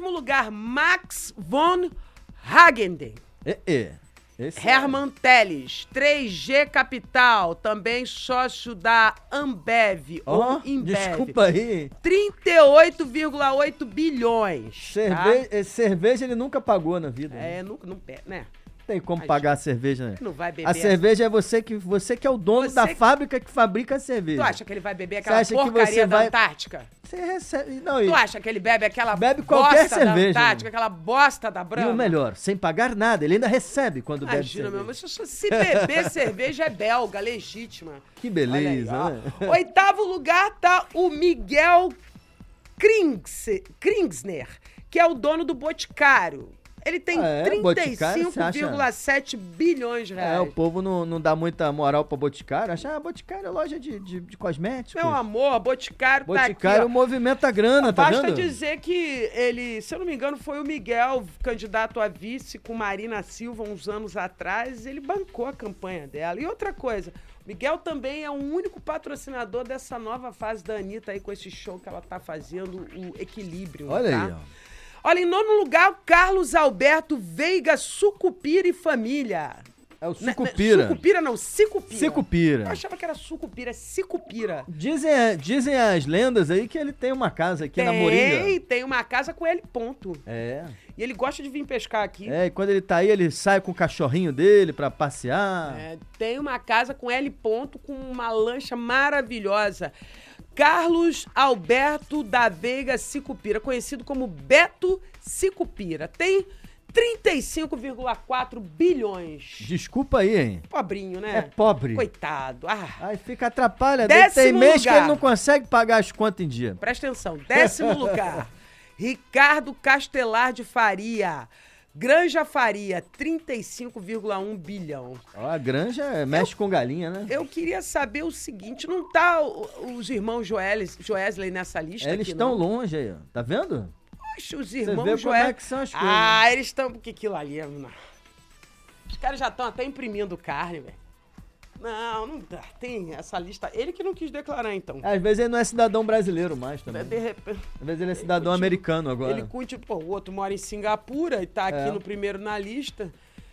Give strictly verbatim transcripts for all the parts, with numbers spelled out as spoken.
sétimo lugar, Max von Hagenden. É, é. Esse Herman é. Teles, três G Capital, também sócio da Ambev, oh, ou Imbev. Desculpa aí. trinta e oito vírgula oito bilhões. Cerve... Tá? Cerveja ele nunca pagou na vida. É, né? não, não, né? Tem como Mas pagar a cerveja, né? Não vai beber. A cerveja é você que, você que é o dono você da que... fábrica que fabrica a cerveja. Tu acha que ele vai beber aquela porcaria da vai... Antártica? Você recebe... Não, tu ele... acha que ele bebe aquela bebe qualquer bosta cerveja, da Antártica, aquela bosta da Brahma? E o melhor, sem pagar nada, ele ainda recebe quando Imagina, bebe meu, cerveja. se beber cerveja é belga, legítima. Que beleza, aí, né? Oitavo lugar tá o Miguel Krings... Kringsner, que é o dono do Boticário. Ele tem ah, é? trinta e cinco vírgula sete bilhões de reais. É, o povo não, não dá muita moral pra Boticário. Acha, ah, Boticário é loja de, de, de cosméticos. Meu amor, Boticário, Boticário tá aqui, ó. movimenta grana, tá Basta vendo? dizer que ele, se eu não me engano, foi o Miguel, candidato a vice com Marina Silva uns anos atrás, ele bancou a campanha dela. E outra coisa, o Miguel também é o único patrocinador dessa nova fase da Anitta aí com esse show que ela tá fazendo, o Equilíbrio. Olha tá? aí, ó. Olha, em nono lugar, o Carlos Alberto Veiga Sucupira e Família. É o Sucupira. N- sucupira não, Sicupira. Sicupira. Eu achava que era Sucupira, é Sicupira. Dizem, dizem as lendas aí que ele tem uma casa aqui tem, na Moringa. Tem, tem uma casa com ele, ponto. É. E ele gosta de vir pescar aqui. É, e quando ele tá aí, ele sai com o cachorrinho dele pra passear. É, tem uma casa com L ponto, com uma lancha maravilhosa. Carlos Alberto da Veiga Sicupira, conhecido como Beto Sicupira. Tem trinta e cinco vírgula quatro bilhões. Desculpa aí, hein? Pobrinho, né? É pobre. Coitado. Ah. Aí fica atrapalha. Décimo Tem mês lugar. que ele não consegue pagar as contas em dia. Presta atenção. Décimo lugar. Ricardo Castelar de Faria. Granja Faria, trinta e cinco vírgula um bilhão. Ó, a granja mexe eu, com galinha, né? Eu queria saber o seguinte, não tá o, os irmãos Joelis, Joesley nessa lista Eles aqui, estão não? longe aí, ó. Tá vendo? Poxa, os Você irmãos vê Joesley... como é que são as coisas. Ah, eles estão... Porque aquilo ali... é- Não. Os caras já estão até imprimindo carne, velho. Não, não dá. Tem essa lista. Ele que não quis declarar, então. Às vezes ele não é cidadão brasileiro mais também. De repente... Às vezes ele é cidadão ele continua, americano agora. Ele continua... Pô, o outro mora em Singapura e tá aqui É. no primeiro na lista.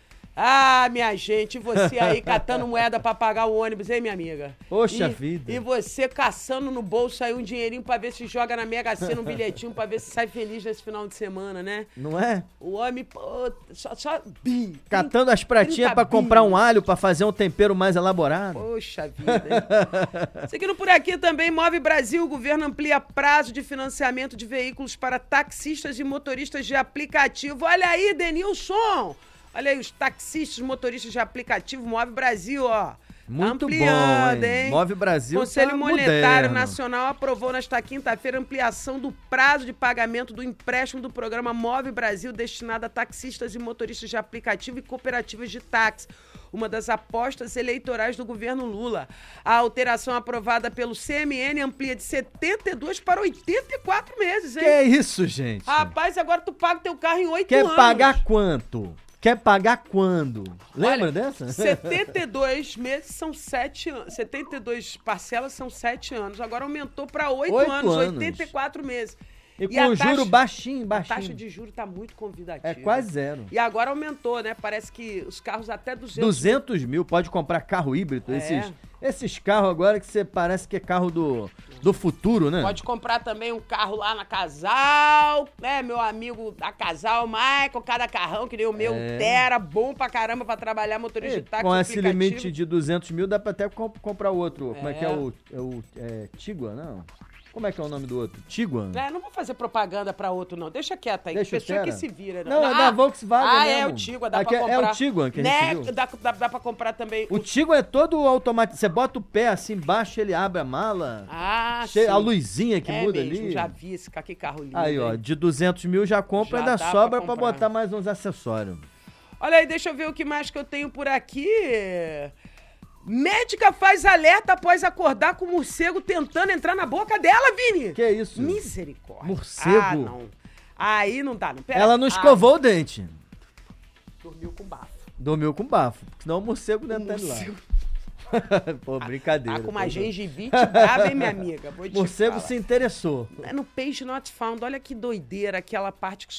Ah, minha gente, e você aí catando moeda pra pagar o ônibus, hein, minha amiga? Poxa e, vida. E você caçando no bolso aí um dinheirinho pra ver se joga na Mega Sena um bilhetinho pra ver se sai feliz nesse final de semana, né? Não é? O homem, pô, só... só bi, Catando as pratinhas pra bi. comprar um alho pra fazer um tempero mais elaborado. Poxa vida, hein? Seguindo por aqui também, Move Brasil, o governo amplia prazo de financiamento de veículos para taxistas e motoristas de aplicativo. Olha aí, Denilson! Olha aí, os taxistas, motoristas de aplicativo, Move Brasil, ó. Muito ampliando, bom, hein? Move Brasil. Conselho tá Monetário moderno. Nacional aprovou nesta quinta-feira ampliação do prazo de pagamento do empréstimo do programa Move Brasil destinado a taxistas e motoristas de aplicativo e cooperativas de táxi, uma das apostas eleitorais do governo Lula. A alteração aprovada pelo C M N amplia de setenta e dois para oitenta e quatro meses, hein? Que isso, gente? Rapaz, agora tu paga teu carro em oito Quer anos. pagar quanto? Quer pagar quando? Lembra Olha, dessa? setenta e dois meses são sete anos. setenta e duas parcelas são sete anos. Agora aumentou para oito anos, anos. oitenta e quatro meses. E, E com a o juro taxa- baixinho, A baixinho. taxa de juros tá muito convidativa. É quase zero. E agora aumentou, né? Parece que os carros até duzentos... duzentos mil, pode comprar carro híbrido. É. Esses, esses carros agora que você parece que é carro do, do futuro, né? Pode comprar também um carro lá na Casal, né? Meu amigo da Casal, Michael, cada carrão que nem o meu, É. Tera, bom pra caramba pra trabalhar motorista E de táxi com esse aplicativo. limite de duzentos mil, dá pra até comp- comprar outro. Como é que é É. o... É o é, Tiguan, não? Como é que é o nome do outro? Tiguan? É, não vou fazer propaganda pra outro, não. Deixa quieto aí. Deixa o Pessoa que Tera. se vira. Não, é da Volkswagen Ah, mesmo. é o Tiguan, dá Aqui pra é- é o comprar. Tiguan que a né? gente viu. Dá, dá, dá pra comprar também O Tiguan é todo automático. Você bota o pé assim embaixo, ele abre a mala. Ah, Cheia- sim. a luzinha que é muda mesmo, ali. já vi esse ca- que carro lindo. Aí, ó, hein? de duzentos mil já compra, Já ainda dá sobra pra pra comprar. botar mais uns acessórios. Olha aí, deixa eu ver o que mais que eu tenho por aqui. Médica faz alerta após acordar com o morcego tentando entrar na boca dela, Vini. Que isso? Misericórdia. Morcego? Ah, não. Aí não dá, não. Pera. Ela não Ah, escovou o dente. dormiu com bafo. Dormiu com bafo. Senão o morcego não O entra lá. morcego Pô, brincadeira. tá com uma pô. gengivite brava, hein, minha amiga? Vou te Morcego falar. se interessou. É no Page Not Found, olha que doideira, aquela parte que